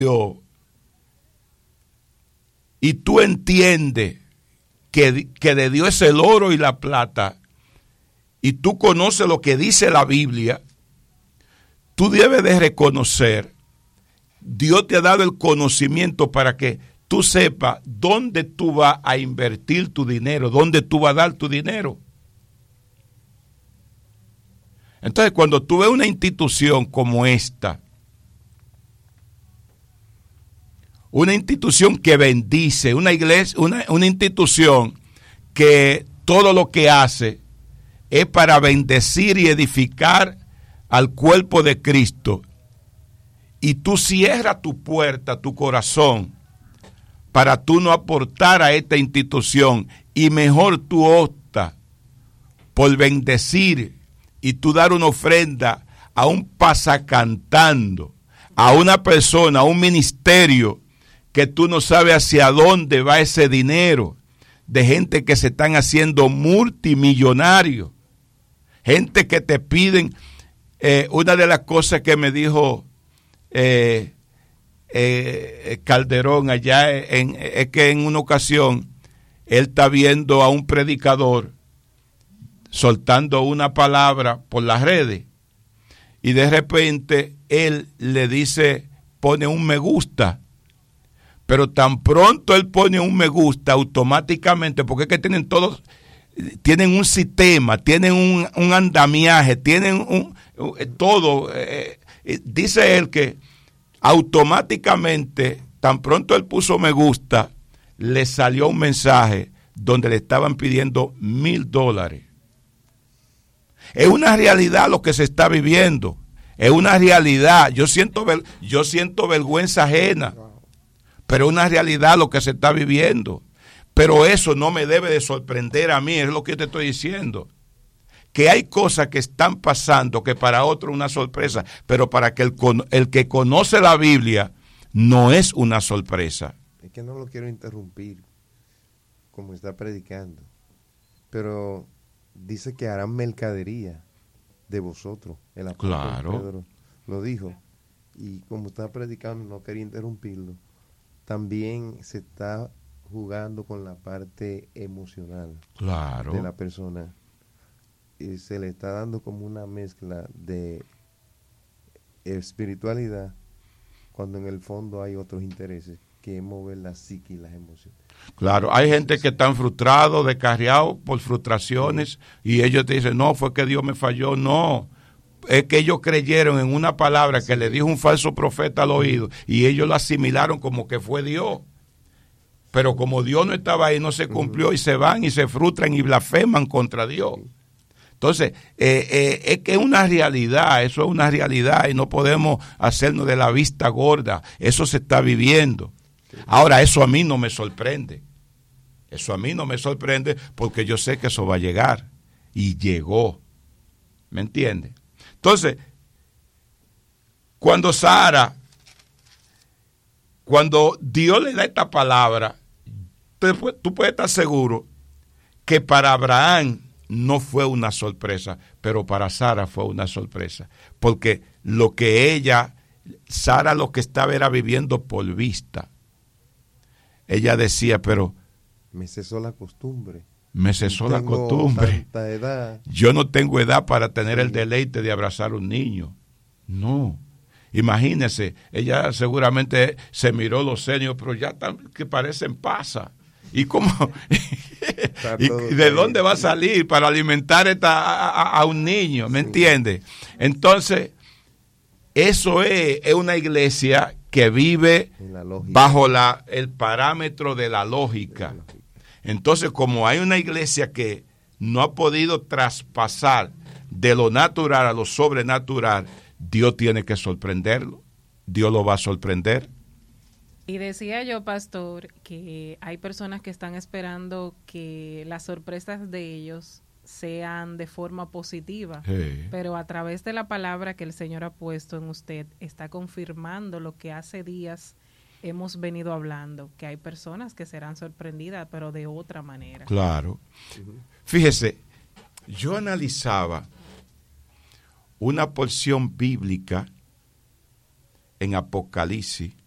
y tú entiendes que de Dios es el oro y la plata, y tú conoces lo que dice la Biblia, tú debes de reconocer, Dios te ha dado el conocimiento para que tú sepas dónde tú vas a invertir tu dinero, dónde tú vas a dar tu dinero. Entonces, cuando tú ves una institución como esta, una institución que bendice, una iglesia, una institución que todo lo que hace es para bendecir y edificar al cuerpo de Cristo, y tú cierras tu puerta, tu corazón, para tú no aportar a esta institución, y mejor tú optas por bendecir y tú dar una ofrenda a un pasacantando, a una persona, a un ministerio que tú no sabes hacia dónde va ese dinero, de gente que se están haciendo multimillonarios, gente que te piden. Una de las cosas que me dijo Calderón allá es que en una ocasión él está viendo a un predicador soltando una palabra por las redes, y de repente él le dice, pone un me gusta, pero tan pronto él pone un me gusta, automáticamente, porque es que tienen todos, tienen un sistema, tienen un andamiaje, tienen todo, dice él que automáticamente, tan pronto él puso me gusta, le salió un mensaje donde le estaban pidiendo $1,000. Es una realidad lo que se está viviendo, es una realidad. Yo siento vergüenza ajena, pero es una realidad lo que se está viviendo. Pero eso no me debe de sorprender a mí, es lo que yo te estoy diciendo. Que hay cosas que están pasando que para otro es una sorpresa, pero para que el que conoce la Biblia no es una sorpresa. Es que no lo quiero interrumpir, como está predicando, pero dice que harán mercadería de vosotros. El apóstol Pedro lo dijo, y como está predicando no quería interrumpirlo. También se está jugando con la parte emocional de la persona. Y se le está dando como una mezcla de espiritualidad, cuando en el fondo hay otros intereses que mover la psique y las emociones. Claro, hay gente que están frustrados, descarriados por frustraciones, y ellos te dicen, no, fue que Dios me falló. No, es que ellos creyeron en una palabra que le dijo un falso profeta al oído, y ellos la asimilaron como que fue Dios. Pero como Dios no estaba ahí, no se cumplió, y se van y se frustran y blasfeman contra Dios. Entonces, es que es una realidad, eso es una realidad, y no podemos hacernos de la vista gorda. Eso se está viviendo. Ahora, eso a mí no me sorprende. Eso a mí no me sorprende, porque yo sé que eso va a llegar. Y llegó. ¿Me entiendes? Entonces, cuando Dios le da esta palabra, tú puedes estar seguro que para Abraham no fue una sorpresa, pero para Sara fue una sorpresa, porque Sara lo que estaba era viviendo por vista. Ella decía, pero me cesó la costumbre. Tanta edad. Yo no tengo edad para tener el deleite de abrazar a un niño. No. Imagínese, ella seguramente se miró los senos, pero ya que parecen pasas. ¿Y cómo? ¿Y de dónde va a salir para alimentar a un niño? ¿Me entiende? Entonces, eso es una iglesia que vive bajo el parámetro de la lógica. Entonces, como hay una iglesia que no ha podido traspasar de lo natural a lo sobrenatural, Dios tiene que sorprenderlo. Dios lo va a sorprender. Y decía yo, pastor, que hay personas que están esperando que las sorpresas de ellos sean de forma positiva, pero a través de la palabra que el Señor ha puesto en usted, está confirmando lo que hace días hemos venido hablando, que hay personas que serán sorprendidas, pero de otra manera. Claro. Fíjese, yo analizaba una porción bíblica en Apocalipsis,